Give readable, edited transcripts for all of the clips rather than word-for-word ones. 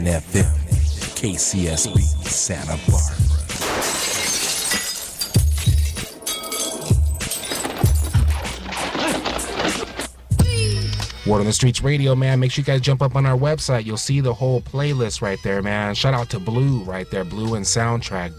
FM, KCSB, Santa Barbara. Word on the Streets Radio, man. Make sure you guys jump up on our website. You'll see the whole playlist right there, man. Shout out to Blue right there. Blue and Soundtrack,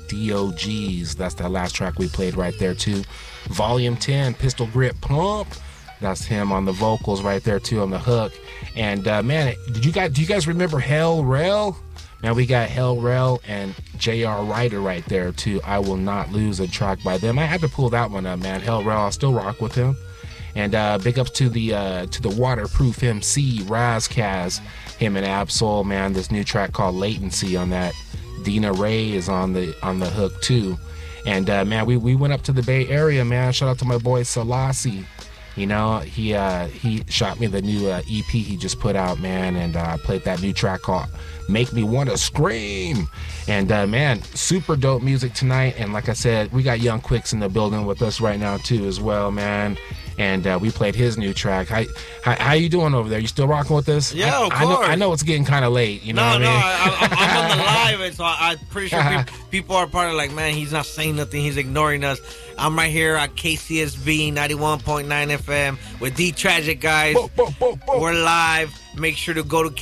DOGs. That's that last track we played right there, too. Volume 10, Pistol Grip Pump. That's him on the vocals right there, too, on the hook. And, man, do you guys remember Hell Rel? Now we got Hell Rel and J.R. Ryder right there, too. I Will Not Lose, a track by them. I had to pull that one up, man. Hell Rel, I still rock with him. And big ups to the Waterproof MC, Razkaz, him and Absol, man. This new track called Latency on that. Dina Ray is on the hook, too. And, man, we went up to the Bay Area, man. Shout out to my boy Selassie. You know, he shot me the new EP he just put out, man, and I played that new track called Make Me Want to Scream. And, man, super dope music tonight. And like I said, we got Young Quicks in the building with us right now, too, as well, man. And we played his new track. How you doing over there? You still rocking with us? Yeah, of course. I know it's getting kind of late. You know what I mean? I'm on the live, and so I'm pretty sure people are probably like, man, he's not saying nothing. He's ignoring us. I'm right here at KCSB 91.9 FM with D Tragic, guys. We're live. Make sure to go to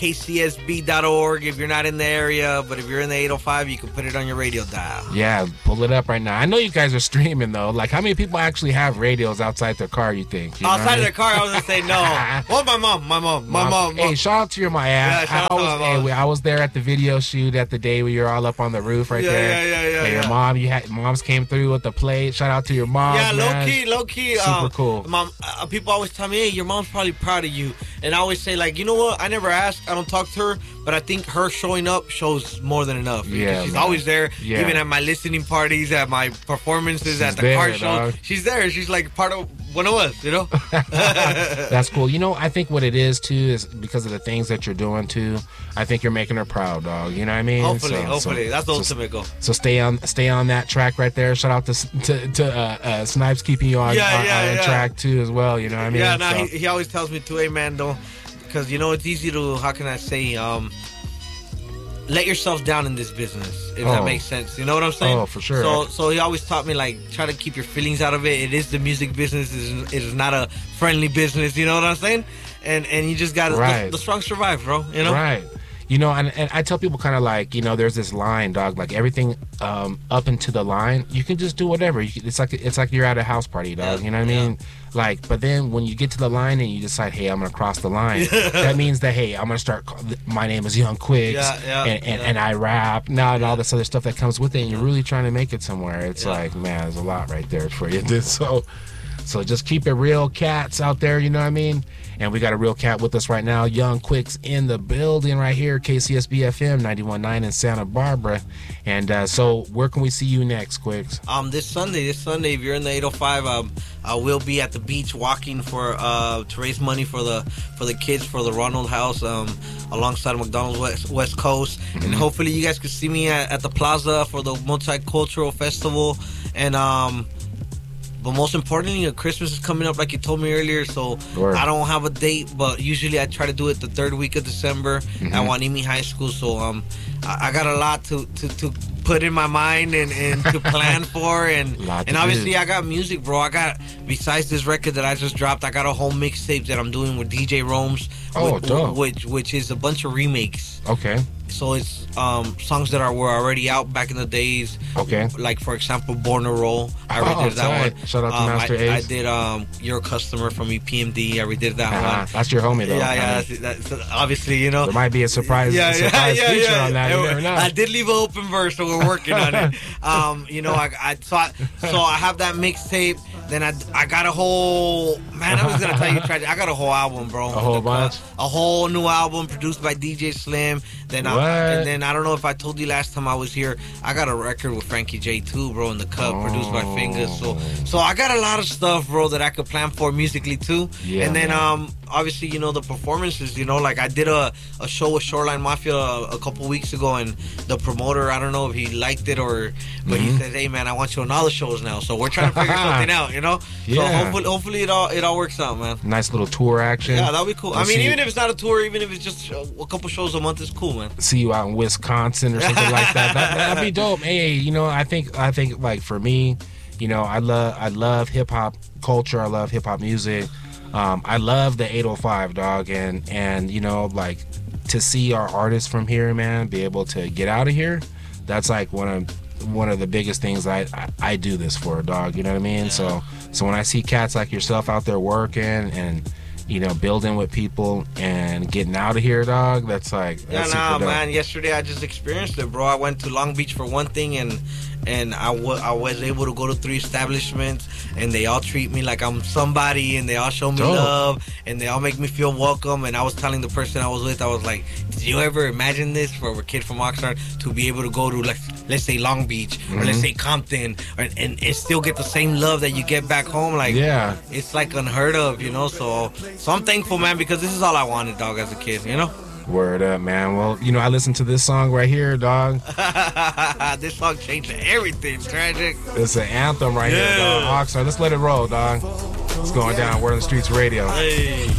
kcsb.org if you're not in the area, but if you're in the 805, you can put it on your radio dial. Yeah, pull it up right now. I know you guys are streaming, though. Like, how many people actually have radios outside their car, you think? Outside their car, I was going to say no. Well, my mom. Hey, shout out to your mom. Yeah, shout out to my mom. I was there at the video shoot at the day where you're all up on the roof right there. Yeah. Hey, your moms came through with the plate. Shout out to your mom. Yeah, man. low key. Super cool. Mom, people always tell me, hey, your mom's probably proud of you. And I always say, like, you know what? I never asked. I don't talk to her, but I think her showing up shows more than enough. Yeah, she's man. always there, Yeah. even at my listening parties, at my performances, She's at the there, car shows. dog. She's there. She's like part of one of us, you know? That's cool. You know, I think what it is, too, is because of the things that you're doing, too. I think you're making her proud, dog. You know what I mean? Hopefully. That's the ultimate goal. So stay on that track right there. Shout out to Snipes keeping you on track, too, as well. You know what I mean? Yeah, no, he always tells me, too, hey, man, don't... Because, you know, it's easy to, how can I say, let yourself down in this business, if that makes sense. You know what I'm saying? Oh, for sure. So he always taught me, like, try to keep your feelings out of it. It is the music business. It is not a friendly business. You know what I'm saying? And you just got to, the strong survive, bro. You know? Right. You know, and I tell people kind of like, you know, there's this line, dog, like everything up into the line, you can just do whatever. It's like you're at a house party, dog. Yeah, you know what I mean? Like, but then when you get to the line and you decide, hey, I'm going to cross the line, that means that, hey, I'm going to start, my name is Young Quicks, and I rap, now and all this other stuff that comes with it, and you're really trying to make it somewhere. It's like, man, there's a lot right there for you. So just keep it real, cats out there, you know what I mean? And we got a real cat with us right now, Young Quicks in the building right here, KCSB FM 91.9 in Santa Barbara. And so where can we see you next, Quicks? This Sunday, if you're in the 805, I will be at the beach walking for to raise money for the kids for the Ronald House alongside McDonald's West Coast. Mm-hmm. And hopefully you guys can see me at the plaza for the Multicultural Festival. And but most importantly, Christmas is coming up, like you told me earlier. So I don't have a date, but usually I try to do it the third week of December at Wanimi High School. So I got a lot to put in my mind and to plan for, and obviously I got music, bro. I got, besides this record that I just dropped, I got a whole mixtape that I'm doing with DJ Rome's, which is a bunch of remakes. Okay. So it's songs that were already out back in the days. Okay. Like, for example, Born to Roll. I redid that one. Shout out to Master Ace. I did You're a Customer from EPMD. I redid that one. That's your homie, though. Yeah. That's obviously, you know. There might be a surprise feature on that. You never know. I did leave an open verse, so we're working on it. You know, so I have that mixtape. Then I got a whole... Man, I was going to tell you, I got a whole album, bro. A whole bunch? A whole new album produced by DJ Slim. And then I don't know if I told you last time I was here, I got a record with Frankie J too, bro, in the Cup, produced by Fingers. So I got a lot of stuff, bro, that I could plan for musically too. Yeah, and then obviously, you know, the performances, you know, like I did a show with Shoreline Mafia a couple weeks ago, and the promoter, I don't know if he liked it or, but he said, hey man, I want you on all the shows now, so we're trying to figure something out, you know. Yeah. So hopefully it all works out, man. Nice little tour action. Yeah, that'll be cool. We'll I mean, see even if it's not a tour, even if it's just a couple shows a month, it's cool, man. See you out in Wisconsin or something like that. That'd be dope. Hey, you know, I think like for me, you know, I love hip hop culture. I love hip hop music. I love the 805, dog, and you know, like to see our artists from here, man, be able to get out of here. That's like one of the biggest things I do this for, dog. You know what I mean? Yeah. So when I see cats like yourself out there working and, you know, building with people and getting out of here, dog, that's super dope. Man. Yesterday I just experienced it, bro. I went to Long Beach for one thing, and I was able to go to 3 establishments, and they all treat me like I'm somebody, and they all show me Dope. love, and they all make me feel welcome. And I was telling the person I was with, I was like, did you ever imagine this for a kid from Oxnard to be able to go to, like, let's say Long Beach or let's say Compton, and still get the same love that you get back home? Like, Yeah. it's like unheard of, you know. So I'm thankful, man, because this is all I wanted, dog, as a kid, you know. Word up, man. Well, you know, I listened to this song right here, dog. This song changed everything, Tragic. It's an anthem right here, dog. Oxnard. Let's let it roll, dog. It's going down. We're in the Streets Radio. Hey.